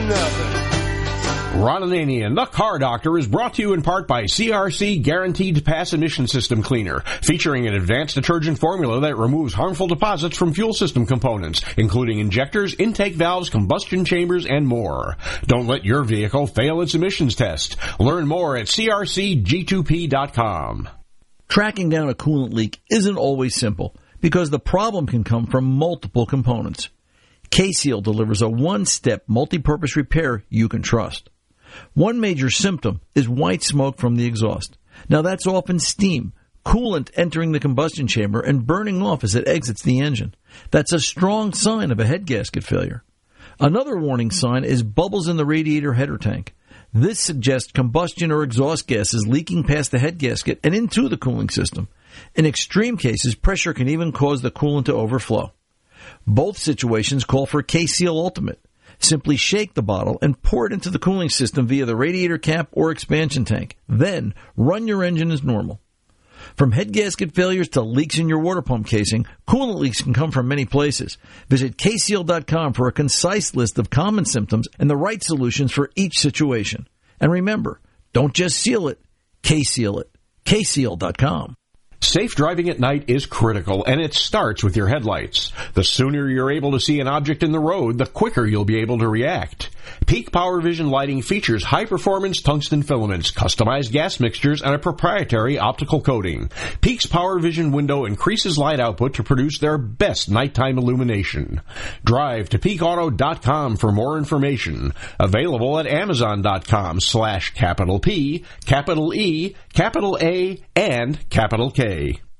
nothing. Ron Ananian, the Car Doctor, is brought to you in part by CRC Guaranteed to Pass Emission System Cleaner, featuring an advanced detergent formula that removes harmful deposits from fuel system components, including injectors, intake valves, combustion chambers, and more. Don't let your vehicle fail its emissions test. Learn more at crcg2p.com. Tracking down a coolant leak isn't always simple because the problem can come from multiple components. K-Seal delivers a one-step multi-purpose repair you can trust. One major symptom is white smoke from the exhaust. Now that's often steam, coolant entering the combustion chamber and burning off as it exits the engine. That's a strong sign of a head gasket failure. Another warning sign is bubbles in the radiator header tank. This suggests combustion or exhaust gas is leaking past the head gasket and into the cooling system. In extreme cases, pressure can even cause the coolant to overflow. Both situations call for K-Seal Ultimate. Simply shake the bottle and pour it into the cooling system via the radiator cap or expansion tank. Then run your engine as normal. From head gasket failures to leaks in your water pump casing, coolant leaks can come from many places. Visit kseal.com for a concise list of common symptoms and the right solutions for each situation. And remember, don't just seal it, K-Seal it. kseal.com. Safe driving at night is critical, and it starts with your headlights. The sooner you're able to see an object in the road, the quicker you'll be able to react. Peak Power Vision lighting features high-performance tungsten filaments, customized gas mixtures, and a proprietary optical coating. Peak's Power Vision window increases light output to produce their best nighttime illumination. Drive to peakauto.com for more information. Available at amazon.com/capital P, capital E, capital A, and capital K.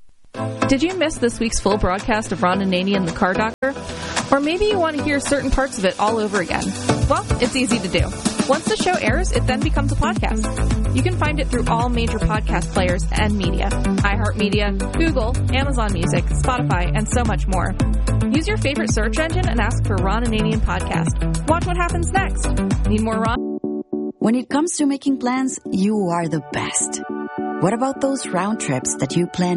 Did you miss this week's full broadcast of Ron Ananian, the Car Doctor? Or maybe you want to hear certain parts of it all over again. Well, it's easy to do. Once the show airs, it then becomes a podcast. You can find it through all major podcast players and media. iHeartMedia, Google, Amazon Music, Spotify, and so much more. Use your favorite search engine and ask for Ron Ananian Podcast. Watch what happens next. Need more Ron? When it comes to making plans, you are the best. What about those round trips that you plan